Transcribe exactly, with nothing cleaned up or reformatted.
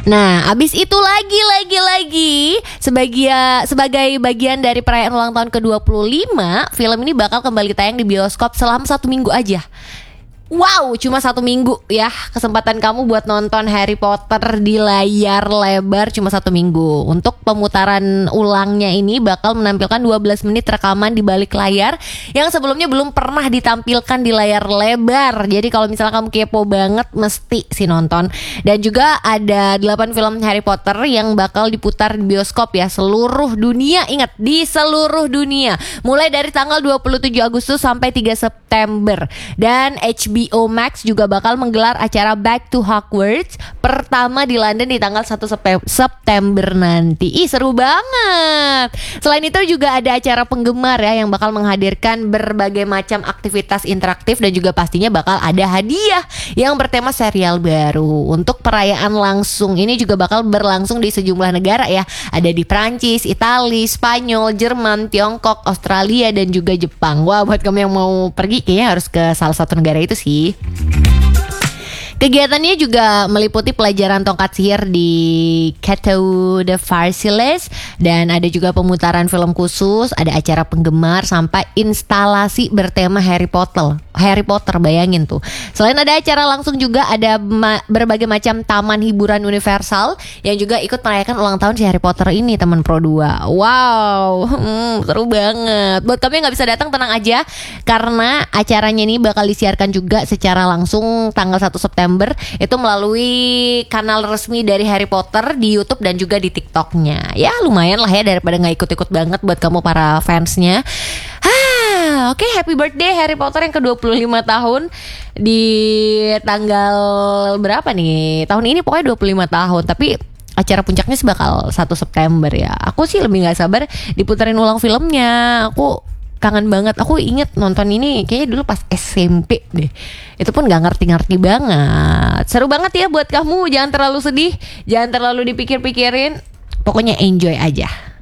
Nah, abis itu lagi lagi lagi sebagai sebagai bagian dari perayaan ulang tahun ke dua puluh lima, film ini bakal kembali tayang di bioskop selama satu minggu aja. Wow, cuma satu minggu ya kesempatan kamu buat nonton Harry Potter di layar lebar, cuma satu minggu. Untuk pemutaran ulangnya ini bakal menampilkan dua belas menit rekaman di balik layar yang sebelumnya belum pernah ditampilkan di layar lebar. Jadi kalau misalnya kamu kepo banget, mesti sih nonton. Dan juga ada delapan film Harry Potter yang bakal diputar di bioskop ya, seluruh dunia. Ingat, di seluruh dunia, mulai dari tanggal dua puluh tujuh Agustus sampai tiga September. Dan H B O Max juga bakal menggelar acara Back to Hogwarts pertama di London di tanggal satu September nanti. Ih, seru banget. Selain itu juga ada acara penggemar ya yang bakal menghadirkan berbagai macam aktivitas interaktif dan juga pastinya bakal ada hadiah yang bertema serial baru. Untuk perayaan langsung ini juga bakal berlangsung di sejumlah negara ya. Ada di Prancis, Italia, Spanyol, Jerman, Tiongkok, Australia dan juga Jepang. Wah, buat kamu yang mau pergi kayaknya harus ke salah satu negara itu sih. Kegiatannya juga meliputi pelajaran tongkat sihir di Chateau de Versailles dan ada juga pemutaran film khusus, ada acara penggemar sampai instalasi bertema Harry Potter. Harry Potter, bayangin tuh. Selain ada acara langsung juga ada ma- berbagai macam taman hiburan universal yang juga ikut merayakan ulang tahun si Harry Potter ini, teman Pro dua. Wow, hmm, seru banget. Buat kamu yang gak bisa datang, tenang aja, karena acaranya ini bakal disiarkan juga secara langsung tanggal satu September itu melalui kanal resmi dari Harry Potter di YouTube dan juga di TikToknya. Ya lumayan lah ya daripada gak ikut-ikut banget buat kamu para fansnya. Ah, oke, okay, happy birthday Harry Potter yang ke dua puluh lima tahun di tanggal berapa nih? Tahun ini pokoknya dua puluh lima tahun. Tapi acara puncaknya sih bakal satu September ya. Aku sih lebih gak sabar diputarin ulang filmnya. Aku kangen banget. Aku inget nonton ini kayaknya dulu pas S M P deh. Itu pun gak ngerti-ngerti banget. Seru banget ya buat kamu. Jangan terlalu sedih, jangan terlalu dipikir-pikirin. Pokoknya enjoy aja.